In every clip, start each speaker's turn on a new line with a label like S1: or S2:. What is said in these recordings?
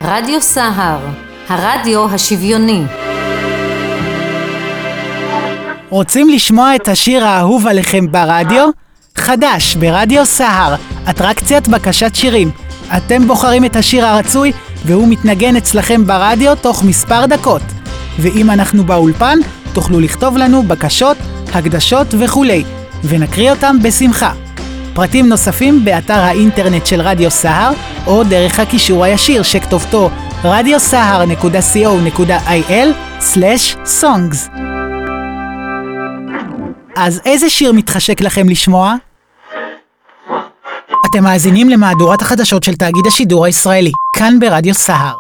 S1: רדיו סהר, הרדיו השוויוני.
S2: רוצים לשמוע את השיר האהוב עליכם ברדיו? חדש ברדיו סהר, אטרקציית בקשת שירים. אתם בוחרים את השיר הרצוי והוא מתנגן אצלכם ברדיו תוך מספר דקות. ואם אנחנו באולפן, תוכלו לכתוב לנו בקשות, הקדשות וכולי, ונקריא אותם בשמחה. פרטים נוספים באתר האינטרנט של רדיו סהר, או דרך הקישור הישיר שכתובתו radiosahar.co.il/songs. אז איזה שיר מתחשק לכם לשמוע? אתם מאזינים למהדורת החדשות של תאגיד השידור הישראלי, כאן ברדיו סהר.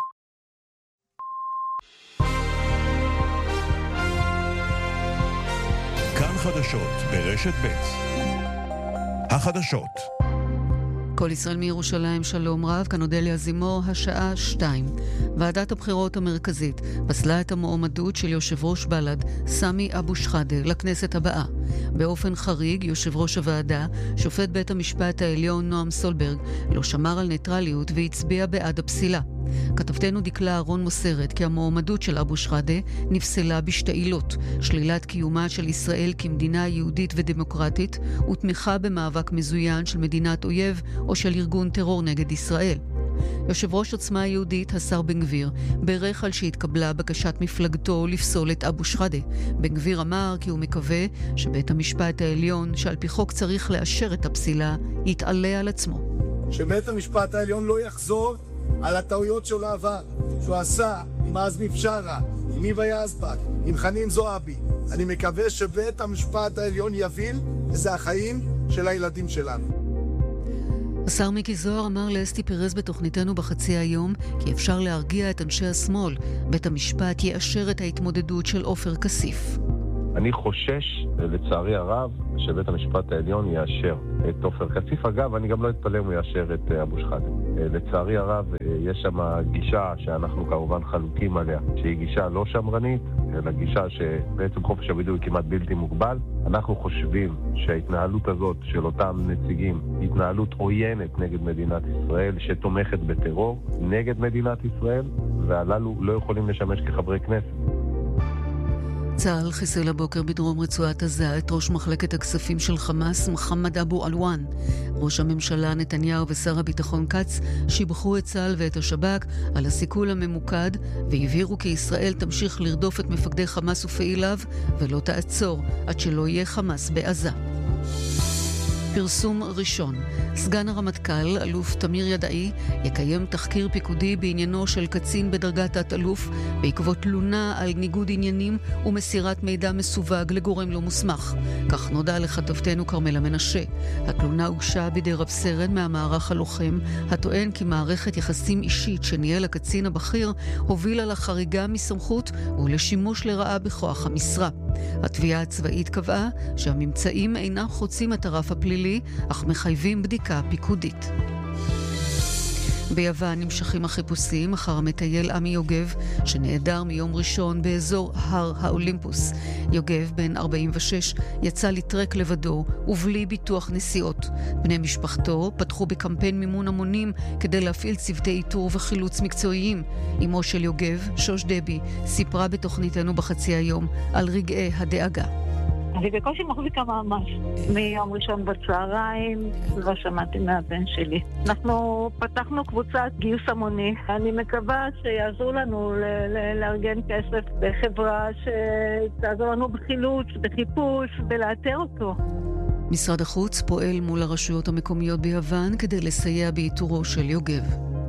S3: כאן חדשות ברשת ב'. החדשות.
S4: כל ישראל מירושלים, שלום רב, כאן אודליה זימור, השעה 2. ועדת הבחירות המרכזית פסלה את המועמדות של יושב ראש בל"ד, סמי אבו שחאדה, לכנסת הבאה. באופן חריג, יושב ראש הוועדה, שופט בית המשפט העליון נועם סולברג, לא שמר על ניטרליות והצביע בעד הפסילה. כתבתנו דקלה אהרון מוסרת כי המועמדות של אבו שחאדה נפסלה בשתי עילות: שלילת קיומה של ישראל כמדינה יהודית ודמוקרטית ותמיכה במאבק מזוין של מדינת אויב או של ארגון טרור נגד ישראל. יושב ראש עוצמה היהודית, השר בן גביר, בירך על שהתקבלה בקשת מפלגתו לפסול את אבו שחאדה. בן גביר אמר כי הוא מקווה שבית המשפט העליון, שעל פי חוק צריך לאשר את הפסילה, יתעלה על עצמו.
S5: שבית המשפט העליון לא יחזור על הטעויות של העבר, שהוא עשה עם עזמי בשארה, עם היבה יזבק, עם חנין זועבי. אני מקווה שבית המשפט העליון יבין איזה החיים של הילדים שלנו.
S4: השר מיקי זוהר אמר לאסתי פרז בתוכניתנו בחצי היום כי אפשר להרגיע את אנשי השמאל. בית המשפט יאשר את ההתמודדות של עופר כסיף.
S6: אני חושש, לצערי הרב, שבית המשפט העליון יאשר את עופר כסיף. אגב, אני גם לא אתפלא אם הוא יאשר את אבו שחאדה. לצערי הרב, יש שם גישה שאנחנו כמובן חלוקים עליה, שהיא גישה לא שמרנית, אלא גישה שבעצם חופש הביטוי כמעט בלתי מוגבל. אנחנו חושבים שההתנהלות הזאת של אותם נציגים היא התנהלות עוינת נגד מדינת ישראל, שתומכת בטרור נגד מדינת ישראל, והללו לא יכולים לשמש כחברי כנסת.
S4: צה"ל חיסל הבוקר בדרום רצועת עזה את ראש מחלקת הכספים של חמאס, מחמד אבו אלואן. ראש הממשלה נתניהו ושר הביטחון קץ שיבחו את צה"ל ואת השב"כ על הסיכול הממוקד, והבהירו כי ישראל תמשיך לרדוף את מפקדי חמאס ופעיליו ולא תעצור עד שלא יהיה חמאס בעזה. פרסום ראשון: סגן הרמטכ"ל, אלוף תמיר ידעי, יקיים תחקיר פיקודי בעניינו של קצין בדרגת תת-אלוף בעקבות תלונה על ניגוד עניינים ומסירת מידע מסווג לגורם לא מוסמך. כך נודע לכתבתנו כרמלה מנשה. התלונה הוגשה בידי רב סרן מהמערך הלוחם, הטוען כי מערכת יחסים אישית שניהל הקצין הבכיר הובילה לחריגה מסמכות ולשימוש לרעה בכוח המשרה. התביעה הצבאית קבעה שהממצאים אינם חוצים את הרף הפלילי, אך מחייבים בדיקה פיקודית. ביוון נמשכים החיפושים אחר המטייל עמי יוגב, שנעדר מיום ראשון באזור הר האולימפוס. יוגב, בן 46, יצא לטרק לבדו ובלי ביטוח נסיעות. בני משפחתו פתחו בקמפיין מימון המונים כדי להפעיל צוותי איתור וחילוץ מקצועיים. אמו של יוגב, שוש דבי, סיפרה בתוכניתנו בחצי היום על רגעי הדאגה.
S7: אני בקושי מחזיקה ממש. מיום ראשון בצהריים לא שמעתי מהבן שלי. אנחנו פתחנו קבוצת גיוס המוני. אני מקווה שיעזרו לנו לארגן כסף בחברה שתעזור לנו בחילוץ, בחיפוש, ולאתר אותו.
S4: משרד החוץ פועל מול הרשויות המקומיות ביוון כדי לסייע באיתורו של יוגב.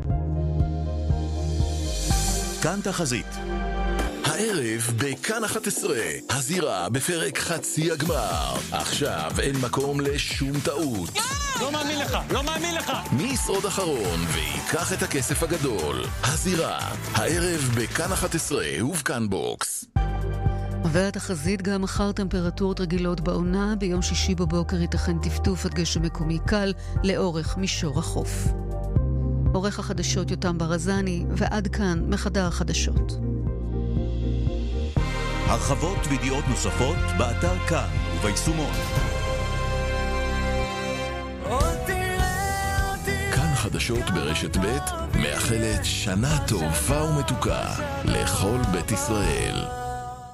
S3: כאן תחזית. הערב בכאן 11, הזירה בפרק חצי הגמר. עכשיו אין מקום לשום טעות.
S8: לא מאמין לך.
S3: מי ישרוד אחרון ויקח את הכסף הגדול? הזירה, הערב בכאן 11 ובכאן בוקס.
S4: והתחזית גם מחר טמפרטורות רגילות בעונה. ביום שישי בבוקר ייתכן טפטוף עד גשם מקומי קל לאורך מישור החוף. עורך החדשות יותם ברזני, ועד כאן מחדר החדשות.
S3: הרחבות וידיעות נוספות באתר כאן וביישומון. כאן החדשות ברשת ב' מאחלת שנה טובה ומתוקה לכל בית ישראל.